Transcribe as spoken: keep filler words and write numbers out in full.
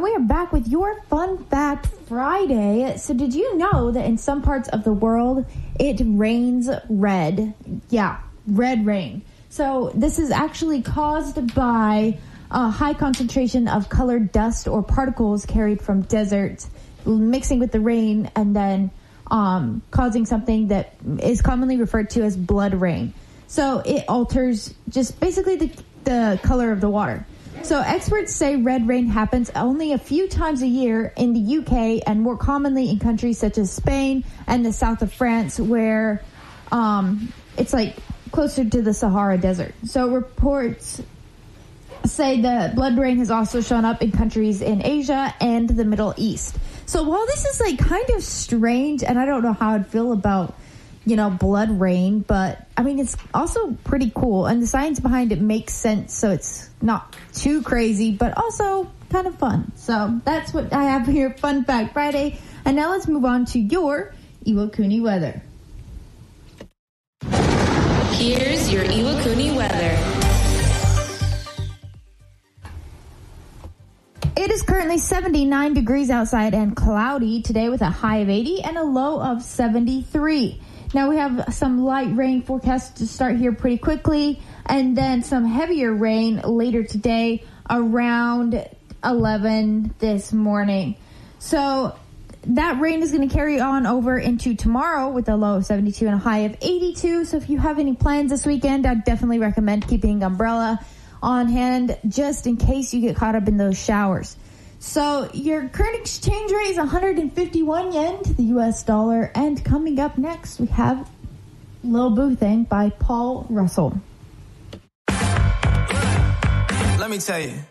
And we are back with your Fun Fact Friday. So did you know that in some parts of the world, it rains red? Yeah, red rain. So this is actually caused by a high concentration of colored dust or particles carried from deserts, mixing with the rain and then um, causing something that is commonly referred to as blood rain. So it alters just basically the, the color of the water. So experts say red rain happens only a few times a year in the U K and more commonly in countries such as Spain and the south of France, where um, it's like closer to the Sahara Desert. So reports say the blood rain has also shown up in countries in Asia and the Middle East. So while this is like kind of strange, and I don't know how I'd feel about, you know, blood rain, but I mean, it's also pretty cool, and the science behind it makes sense, so it's not too crazy, but also kind of fun. So that's what I have here, Fun Fact Friday. And now let's move on to your Iwakuni weather. Here's your Iwakuni weather. It is currently seventy-nine degrees outside and cloudy today with a high of eighty and a low of seventy-three. Now we have some light rain forecast to start here pretty quickly, and then some heavier rain later today around eleven this morning. So that rain is going to carry on over into tomorrow with a low of seventy-two and a high of eighty-two. So if you have any plans this weekend, I'd definitely recommend keeping an umbrella on hand just in case you get caught up in those showers. So your current exchange rate is one hundred fifty-one yen to the U S dollar. And coming up next, we have Lil Boo Thing by Paul Russell. Let me tell you.